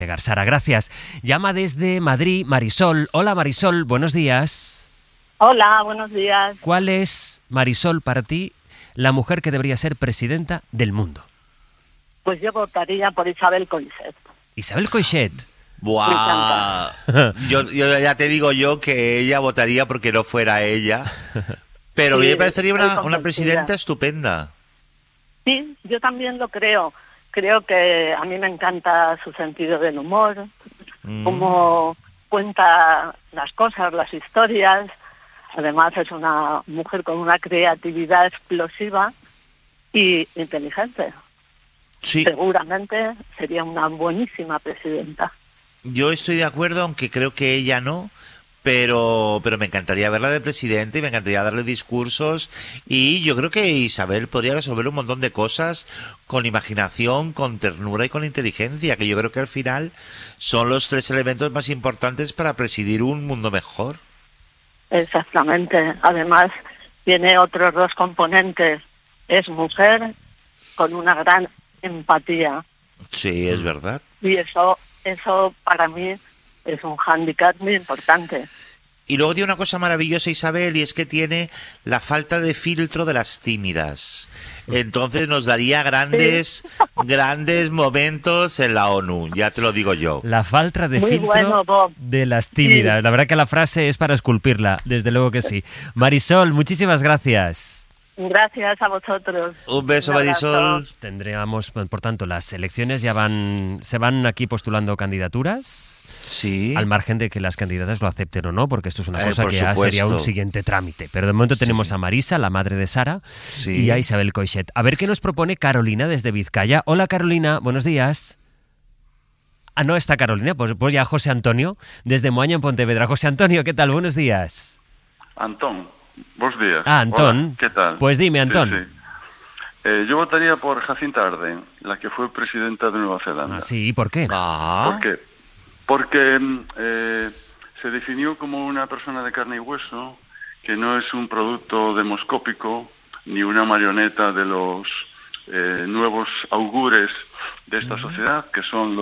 llegar. Sara, gracias. Llama desde Madrid Marisol. Hola Marisol, buenos días. Hola, buenos días. ¿Cuál es, Marisol, para ti, la mujer que debería ser presidenta del mundo? Pues yo votaría por Isabel Coixet. Isabel Coixet. ¡Buah! Yo ya te digo yo que ella votaría porque no fuera ella. Pero a mí me parecería una presidenta estupenda. Sí, yo también lo creo. Creo que a mí me encanta su sentido del humor, cómo cuenta las cosas, las historias. Además es una mujer con una creatividad explosiva y inteligente. Sí. Seguramente sería una buenísima presidenta. Yo estoy de acuerdo, aunque creo que ella no, pero me encantaría verla de presidente y me encantaría darle discursos, y yo creo que Isabel podría resolver un montón de cosas con imaginación, con ternura y con inteligencia, que yo creo que al final son los tres elementos más importantes para presidir un mundo mejor. Exactamente. Además tiene otros dos componentes. Es mujer con una gran empatía. Sí, es verdad. Y eso para mí es un hándicap muy importante. Y luego tiene una cosa maravillosa Isabel, y es que tiene la falta de filtro de las tímidas. Entonces nos daría grandes momentos en la ONU, ya te lo digo yo. La falta de Muy filtro bueno, Bob. de las tímidas. Sí. La verdad que la frase es para esculpirla, desde luego que sí. Marisol, muchísimas gracias. Gracias a vosotros. Un beso, Marisol. Tendríamos, por tanto, las elecciones se van aquí postulando candidaturas. Sí. Al margen de que las candidatas lo acepten o no, porque esto es una cosa que ya sería un siguiente trámite. Pero de momento tenemos a Marisa, la madre de Sara, y a Isabel Coixet. A ver qué nos propone Carolina desde Vizcaya. Hola Carolina, buenos días. Ah, no está Carolina, pues ya José Antonio, desde Moaña en Pontevedra. José Antonio, ¿qué tal? Buenos días. Antón, buenos días. Ah, Antón. Hola, ¿qué tal? Pues dime, Antón. Sí. Yo votaría por Jacinta Ardern, la que fue presidenta de Nueva Zelanda. Ah, sí, ¿y por qué? ¿Por qué? Porque se definió como una persona de carne y hueso, que no es un producto demoscópico ni una marioneta de los nuevos augures de esta sociedad, que son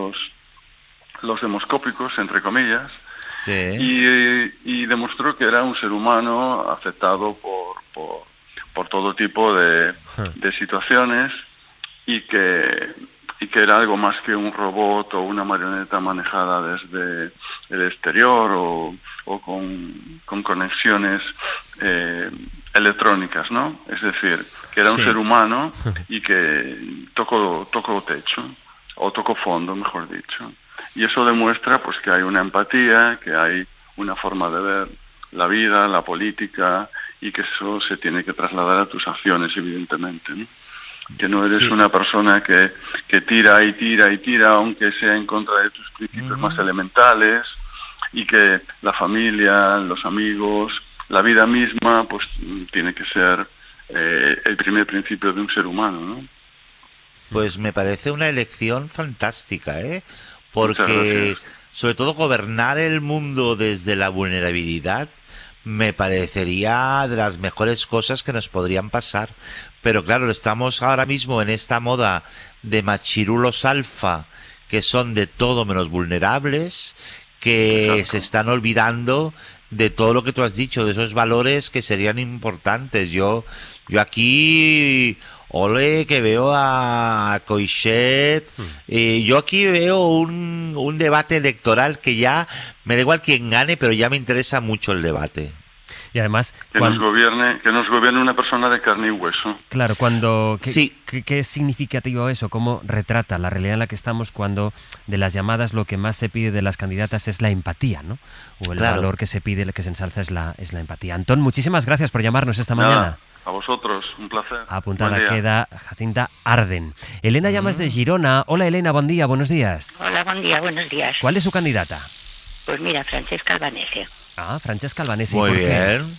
los demoscópicos, entre comillas. Sí. Y demostró que era un ser humano aceptado por todo tipo de situaciones, y que era algo más que un robot o una marioneta manejada desde el exterior o con conexiones electrónicas, ¿no? Es decir, que era un ser humano y que tocó techo, o tocó fondo, mejor dicho. Y eso demuestra pues que hay una empatía, que hay una forma de ver la vida, la política, y que eso se tiene que trasladar a tus acciones, evidentemente, ¿no? Que no eres una persona que tira y tira y tira, aunque sea en contra de tus principios más elementales, y que la familia, los amigos, la vida misma, pues tiene que ser el primer principio de un ser humano, ¿no? Pues me parece una elección fantástica, ¿eh? Porque, sobre todo, gobernar el mundo desde la vulnerabilidad me parecería de las mejores cosas que nos podrían pasar. Pero claro, estamos ahora mismo en esta moda de machirulos alfa, que son de todo menos vulnerables, que se están olvidando de todo lo que tú has dicho, de esos valores que serían importantes. Yo aquí... Ole, que veo a Coixet. Yo aquí veo un debate electoral que ya me da igual quién gane, pero ya me interesa mucho el debate. Y además... Que nos gobierne una persona de carne y hueso. Claro, Sí. ¿Qué es significativo eso? ¿Cómo retrata la realidad en la que estamos cuando de las llamadas lo que más se pide de las candidatas es la empatía, ¿no? O el valor que se pide, que se ensalza es la empatía. Antón, muchísimas gracias por llamarnos esta mañana. A vosotros, un placer. Apuntada queda Jacinta Ardern. Elena llamas de Girona. Hola Elena, buen día, buenos días. Hola, buen día, buenos días. ¿Cuál es su candidata? Pues mira, Francesca Albanese. Ah, Francesca Albanese. Muy bien. ¿Qué?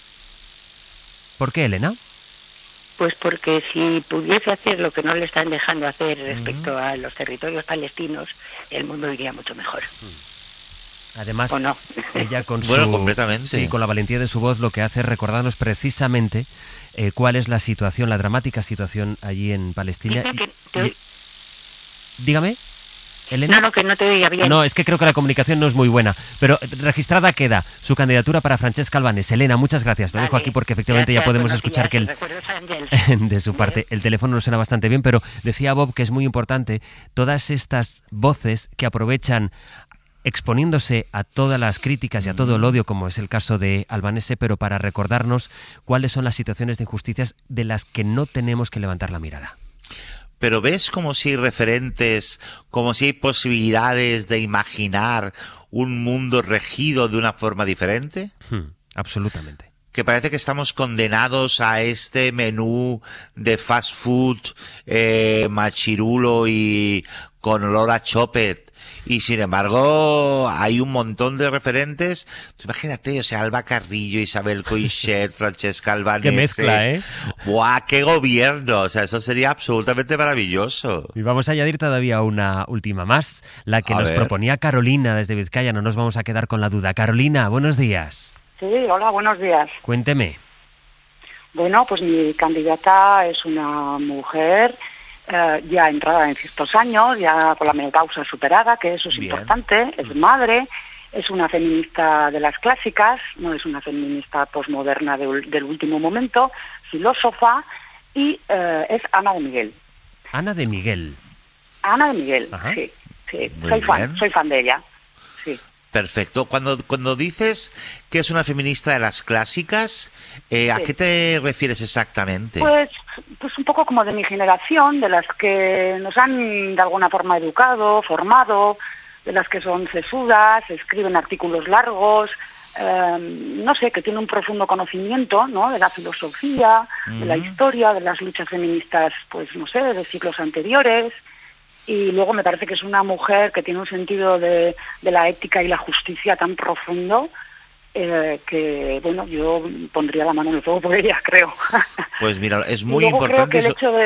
¿Por qué, Elena? Pues porque si pudiese hacer lo que no le están dejando hacer respecto a los territorios palestinos, el mundo iría mucho mejor. Además, ¿o no? ella con completamente. Sí, con la valentía de su voz lo que hace es recordarnos precisamente cuál es la situación, la dramática situación allí en Palestina. Dígame. Elena? No, que no te oiga bien. No, es que creo que la comunicación no es muy buena, pero registrada queda su candidatura para Francesca Albanese. Elena, muchas gracias. Lo dejo aquí porque efectivamente ya podemos escuchar que de su parte el teléfono no suena bastante bien, pero decía Bob que es muy importante todas estas voces que aprovechan exponiéndose a todas las críticas y a todo el odio, como es el caso de Albanese, pero para recordarnos cuáles son las situaciones de injusticias de las que no tenemos que levantar la mirada. Pero ves como si hay referentes, como si hay posibilidades de imaginar un mundo regido de una forma diferente. Absolutamente. Que parece que estamos condenados a este menú de fast food machirulo y con olor a chopet. Y sin embargo hay un montón de referentes. Tú imagínate, o sea, Alba Carrillo, Isabel Coixet, Francesca Albanese. ¡Qué mezcla, eh! ¡Buah, qué gobierno! O sea, eso sería absolutamente maravilloso. Y vamos a añadir todavía una última más, la que nos proponía Carolina desde Vizcaya. No nos vamos a quedar con la duda. Carolina, buenos días. Sí, hola, buenos días. Cuénteme. Bueno, pues mi candidata es una mujer ya entrada en ciertos años, ya con la menopausia superada, que eso es importante, es madre, es una feminista de las clásicas, no es una feminista posmoderna del último momento, filósofa, y es Ana de Miguel. Ana de Miguel. Ana de Miguel, sí. Soy fan de ella, sí. Perfecto. Cuando dices que es una feminista de las clásicas, ¿a qué te refieres exactamente? Pues un poco como de mi generación, de las que nos han de alguna forma educado, formado, de las que son sesudas, escriben artículos largos, no sé, que tiene un profundo conocimiento, ¿no?, de la filosofía, de la historia, de las luchas feministas, pues no sé, de siglos anteriores. Y luego me parece que es una mujer que tiene un sentido de la ética y la justicia tan profundo que, bueno, yo pondría la mano en el fuego por ella, creo. Pues mira, es muy importante.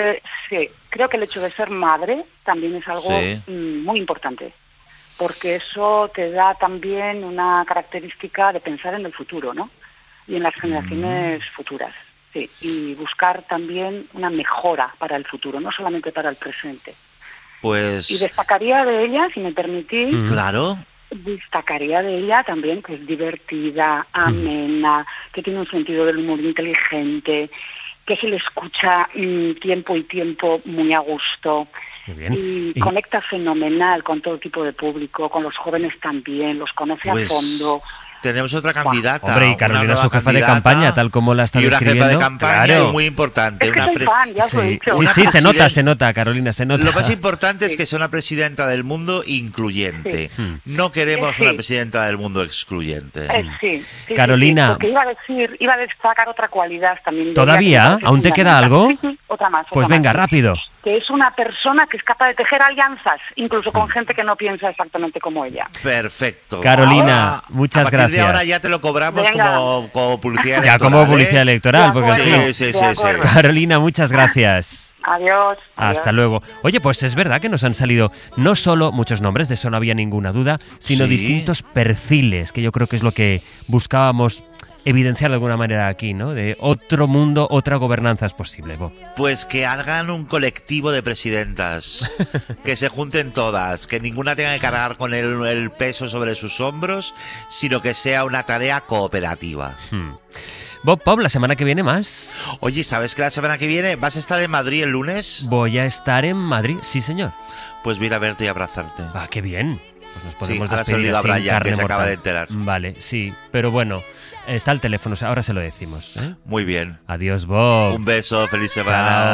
Creo que el hecho de ser madre también es algo muy importante, porque eso te da también una característica de pensar en el futuro, ¿no? Y en las generaciones futuras, sí, y buscar también una mejora para el futuro, no solamente para el presente. Pues... Y destacaría de ella, si me permitís... Claro. Destacaría de ella también que es divertida, amena, que tiene un sentido del humor inteligente, que se le escucha tiempo y tiempo muy a gusto. Muy bien. Y conecta fenomenal con todo tipo de público, con los jóvenes también, los conoce a fondo. Tenemos otra candidata. Hombre, y Carolina es su jefa de campaña, tal como la está describiendo. Y una jefa de campaña, claro, muy importante. Es que soy fan, ya os lo he dicho. Sí, se nota, Carolina, se nota. Lo más importante es que sea una presidenta del mundo incluyente. No queremos una presidenta del mundo excluyente. Carolina. Porque iba a destacar otra cualidad también. ¿Todavía? ¿Aún te queda algo? Sí, otra más. Pues venga, rápido. Que es una persona que es capaz de tejer alianzas, incluso con gente que no piensa exactamente como ella. Perfecto. Carolina, muchas gracias. De ahora ya te lo cobramos como publicidad electoral. Ya como publicidad electoral, porque sí. Carolina, muchas gracias. Adiós. Hasta luego. Oye, pues es verdad que nos han salido no solo muchos nombres, de eso no había ninguna duda, sino distintos perfiles, que yo creo que es lo que buscábamos evidenciar de alguna manera aquí, ¿no? De otro mundo, otra gobernanza es posible, Bob. Pues que hagan un colectivo de presidentas, que se junten todas, que ninguna tenga que cargar con el peso sobre sus hombros, sino que sea una tarea cooperativa. Bob, la semana que viene más. Oye, ¿sabes que la semana que viene vas a estar en Madrid el lunes? Voy a estar en Madrid, sí señor. Pues voy a ir a verte y abrazarte. Ah, qué bien. Pues nos podemos despedir así en carne que se mortal. acaba de enterar. Vale, sí, pero bueno, está el teléfono, ahora se lo decimos. Muy bien. Adiós, Bob. Un beso, feliz semana. Chao.